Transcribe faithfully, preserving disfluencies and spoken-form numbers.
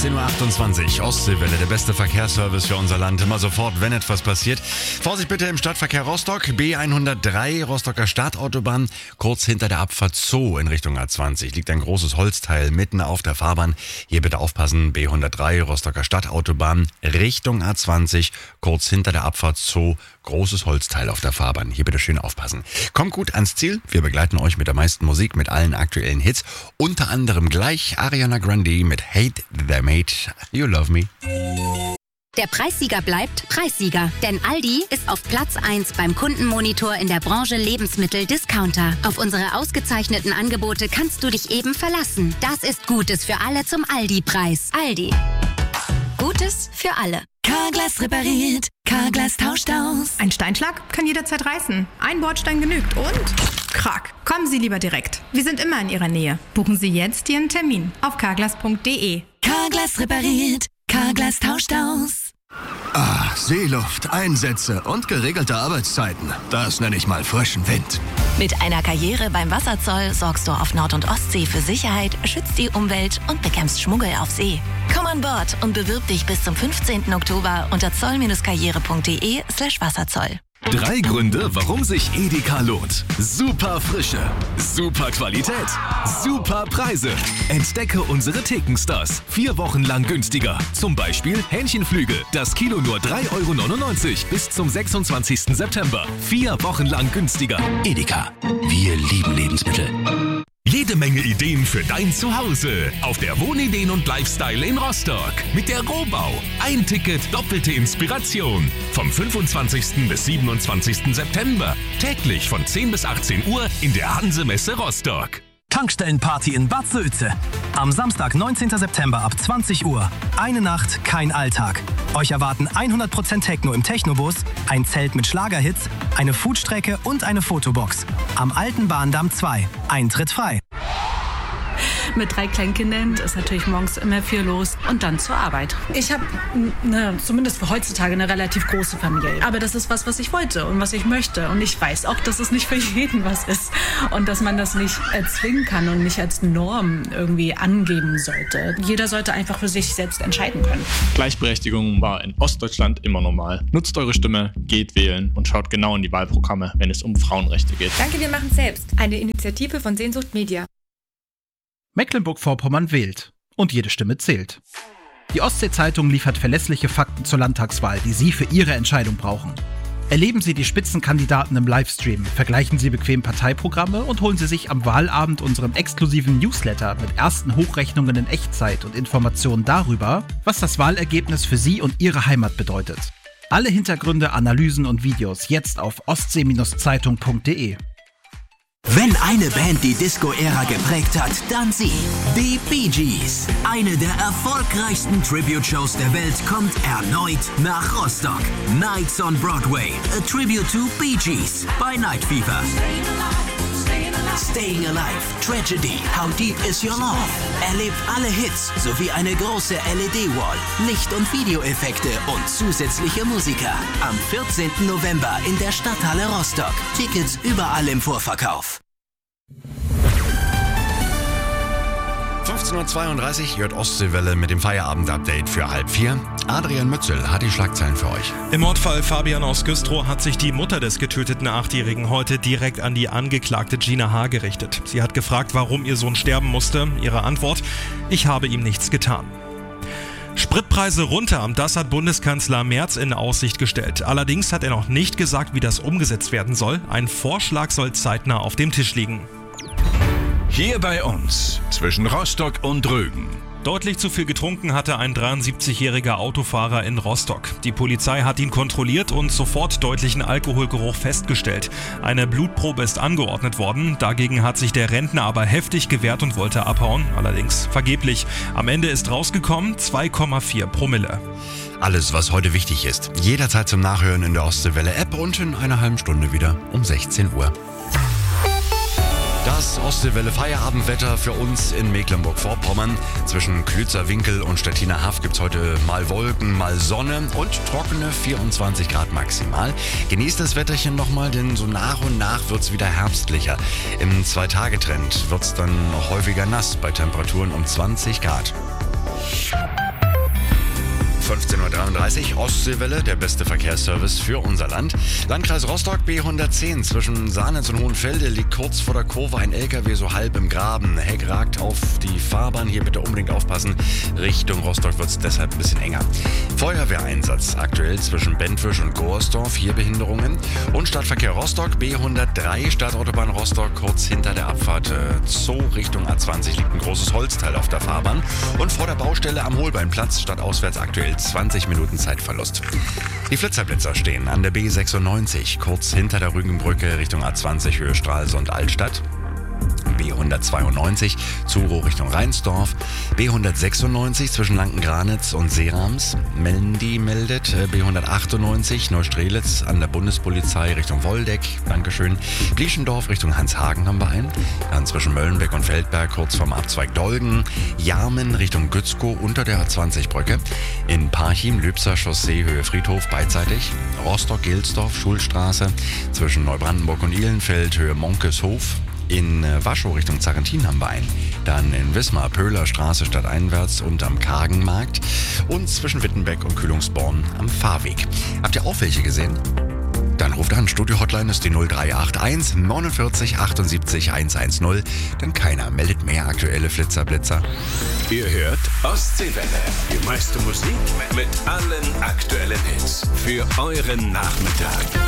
sechzehn Uhr achtundzwanzig. Ostseewelle, der beste Verkehrsservice für unser Land. Immer sofort, wenn etwas passiert. Vorsicht bitte im Stadtverkehr Rostock. B hundertdrei, Rostocker Stadtautobahn. Kurz hinter der Abfahrt Zoo in Richtung A zwanzig liegt ein großes Holzteil mitten auf der Fahrbahn. Hier bitte aufpassen. B hundertdrei, Rostocker Stadtautobahn Richtung A zwanzig. Kurz hinter der Abfahrt Zoo. Großes Holzteil auf der Fahrbahn. Hier bitte schön aufpassen. Kommt gut ans Ziel. Wir begleiten euch mit der meisten Musik, mit allen aktuellen Hits. Unter anderem gleich Ariana Grande mit Hate That Made You Love Me. Der Preissieger bleibt Preissieger, denn Aldi ist auf Platz eins beim Kundenmonitor in der Branche Lebensmittel-Discounter. Auf unsere ausgezeichneten Angebote kannst du dich eben verlassen. Das ist Gutes für alle zum Aldi-Preis. Aldi. Gutes für alle. Carglass repariert, Carglass tauscht aus. Ein Steinschlag kann jederzeit reißen. Ein Bordstein genügt und krack. Kommen Sie lieber direkt. Wir sind immer in Ihrer Nähe. Buchen Sie jetzt Ihren Termin auf carglass punkt de. Carglass repariert, Carglass tauscht aus. Ah, Seeluft, Einsätze und geregelte Arbeitszeiten. Das nenne ich mal frischen Wind. Mit einer Karriere beim Wasserzoll sorgst du auf Nord- und Ostsee für Sicherheit, schützt die Umwelt und bekämpfst Schmuggel auf See. Komm an Bord und bewirb dich bis zum fünfzehnten Oktober unter zoll-karriere punkt de slash Wasserzoll. Drei Gründe, warum sich Edeka lohnt. Super Frische, super Qualität, super Preise. Entdecke unsere Thekenstars. Vier Wochen lang günstiger. Zum Beispiel Hähnchenflügel. Das Kilo nur drei Euro neunundneunzig bis zum sechsundzwanzigsten September. Vier Wochen lang günstiger. Edeka, wir lieben Lebensmittel. Jede Menge Ideen für dein Zuhause. Auf der Wohnideen und Lifestyle in Rostock. Mit der Rohbau. Ein Ticket, doppelte Inspiration. Vom fünfundzwanzigsten bis siebenundzwanzigsten September. Täglich von zehn bis achtzehn Uhr in der Hanse-Messe Rostock. Tankstellenparty in Bad Sülze. Am Samstag, neunzehnten September ab zwanzig Uhr. Eine Nacht, kein Alltag. Euch erwarten hundert Prozent Techno im Technobus, ein Zelt mit Schlagerhits, eine Foodstrecke und eine Fotobox. Am Alten Bahndamm zwei. Eintritt frei. Mit drei Kleinkindern ist natürlich morgens immer viel los und dann zur Arbeit. Ich habe, ne, zumindest für heutzutage, eine relativ große Familie. Aber das ist was, was ich wollte und was ich möchte. Und ich weiß auch, dass es nicht für jeden was ist. Und dass man das nicht erzwingen kann und nicht als Norm irgendwie angeben sollte. Jeder sollte einfach für sich selbst entscheiden können. Gleichberechtigung war in Ostdeutschland immer normal. Nutzt eure Stimme, geht wählen und schaut genau in die Wahlprogramme, wenn es um Frauenrechte geht. Danke, wir machen selbst. Eine Initiative von Sehnsucht Media. Mecklenburg-Vorpommern wählt. Und jede Stimme zählt. Die Ostsee-Zeitung liefert verlässliche Fakten zur Landtagswahl, die Sie für Ihre Entscheidung brauchen. Erleben Sie die Spitzenkandidaten im Livestream, vergleichen Sie bequem Parteiprogramme und holen Sie sich am Wahlabend unseren exklusiven Newsletter mit ersten Hochrechnungen in Echtzeit und Informationen darüber, was das Wahlergebnis für Sie und Ihre Heimat bedeutet. Alle Hintergründe, Analysen und Videos jetzt auf ostsee Zeitung punkt de. Wenn eine Band die Disco-Ära geprägt hat, dann sie. Die Bee Gees. Eine der erfolgreichsten Tribute-Shows der Welt kommt erneut nach Rostock. Nights on Broadway. A Tribute to Bee Gees bei Night Fever. Staying Alive, Tragedy, How Deep Is Your Love? Erlebt alle Hits sowie eine große L E D-Wall, Licht- und Videoeffekte und zusätzliche Musiker. Am vierzehnten November in der Stadthalle Rostock. Tickets überall im Vorverkauf. fünfzehn Uhr zweiunddreißig, hört Ostseewelle mit dem Feierabend-Update für halb vier. Adrian Mützel hat die Schlagzeilen für euch. Im Mordfall Fabian aus Güstrow hat sich die Mutter des getöteten Achtjährigen heute direkt an die Angeklagte Gina H. gerichtet. Sie hat gefragt, warum ihr Sohn sterben musste. Ihre Antwort: Ich habe ihm nichts getan. Spritpreise runter, das hat Bundeskanzler Merz in Aussicht gestellt. Allerdings hat er noch nicht gesagt, wie das umgesetzt werden soll. Ein Vorschlag soll zeitnah auf dem Tisch liegen. Hier bei uns, zwischen Rostock und Rügen. Deutlich zu viel getrunken hatte ein dreiundsiebzigjähriger Autofahrer in Rostock. Die Polizei hat ihn kontrolliert und sofort deutlichen Alkoholgeruch festgestellt. Eine Blutprobe ist angeordnet worden. Dagegen hat sich der Rentner aber heftig gewehrt und wollte abhauen. Allerdings vergeblich. Am Ende ist rausgekommen zwei Komma vier Promille. Alles, was heute wichtig ist. Jederzeit zum Nachhören in der Ostseewelle-App und in einer halben Stunde wieder um sechzehn Uhr. Das Ostseewelle Feierabendwetter für uns in Mecklenburg-Vorpommern. Zwischen Klützer-Winkel und Stettiner Haff gibt es heute mal Wolken, mal Sonne und trockene vierundzwanzig Grad maximal. Genießt das Wetterchen nochmal, denn so nach und nach wird es wieder herbstlicher. Im Zwei-Tage-Trend wird es dann noch häufiger nass bei Temperaturen um zwanzig Grad. dreiunddreißig, Ostseewelle, der beste Verkehrsservice für unser Land. Landkreis Rostock, B hundertzehn, zwischen Sahnitz und Hohenfelde liegt kurz vor der Kurve ein L K W so halb im Graben. Heck ragt auf die Fahrbahn, hier bitte unbedingt aufpassen. Richtung Rostock wird es deshalb ein bisschen enger. Feuerwehreinsatz aktuell zwischen Bentwisch und Goersdorf, hier Behinderungen. Und Stadtverkehr Rostock, B hundertdrei, Stadtautobahn Rostock, kurz hinter der Abfahrt äh, Zoo Richtung A zwanzig liegt ein großes Holzteil auf der Fahrbahn. Und vor der Baustelle am Holbeinplatz stadtauswärts aktuell zwanzig Minuten Zeitverlust. Die Flitzerblitzer stehen an der B sechsundneunzig, kurz hinter der Rügenbrücke Richtung A zwanzig Höhe Stralsund-Altstadt. B hundertzweiundneunzig, Zuro Richtung Rheinsdorf. B hundertsechsundneunzig zwischen Lankengranitz und Seerams. Mendi meldet B hundertachtundneunzig, Neustrelitz an der Bundespolizei Richtung Woldeck. Dankeschön. Blieschendorf Richtung Hanshagen haben wir einen. Dann zwischen Möllenbeck und Feldberg kurz vorm Abzweig Dolgen. Jarmen Richtung Gützkow unter der A zwanzig Brücke. In Parchim, Lübser Chaussee Höhe Friedhof beidseitig. Rostock-Gilsdorf, Schulstraße zwischen Neubrandenburg und Ihlenfeld Höhe Monkeshof. In Waschow Richtung Zarentin haben wir einen. Dann in Wismar, Pöhler Straße stadteinwärts und am Kargenmarkt. Und zwischen Wittenbeck und Kühlungsborn am Fahrweg. Habt ihr auch welche gesehen? Dann ruft an. Studio-Hotline ist die null drei acht eins neunundvierzig achtundsiebzig hundertzehn. Denn keiner meldet mehr aktuelle Flitzerblitzer. Ihr hört Ostseewelle. Die meiste Musik mit allen aktuellen Hits. Für euren Nachmittag.